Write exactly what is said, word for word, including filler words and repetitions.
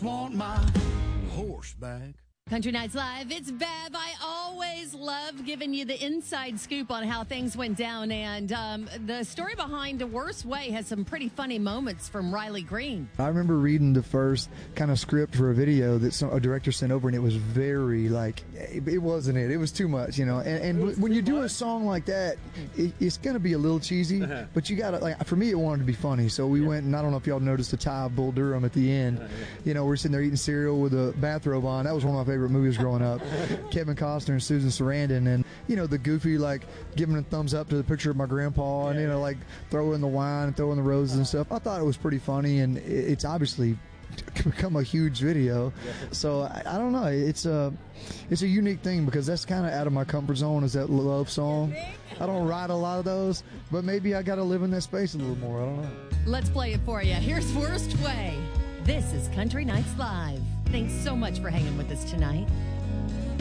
want my horse back. Country Nights Live, it's Bev. I always love giving you the inside scoop on how things went down. And um, the story behind The Worst Way has some pretty funny moments from Riley Green. I remember reading the first kind of script for a video that some, a director sent over, and it was very, like, it, it wasn't it. It was too much, you know. And, and when you do much. a song like that, it, it's going to be a little cheesy, uh-huh. but you got to, like, for me, it wanted to be funny. So we yeah. went, and I don't know if y'all noticed the tie of Bull Durham at the end. Uh-huh. You know, we're sitting there eating cereal with a bathrobe on. That was one of my favorite movies growing up. Kevin Costner and Susan Sarandon, and you know the goofy, like, giving a thumbs up to the picture of my grandpa, and you know, like, throwing the wine and throwing the roses and stuff. I thought it was pretty funny, and it's obviously become a huge video. So I, I don't know, it's a it's a unique thing because that's kind of out of my comfort zone, is that love song. I don't write a lot of those, but maybe I got to live in that space a little more. I don't know. Let's play it for you. Here's Worst Way. This is Country Nights Live. Thanks so much for hanging with us tonight.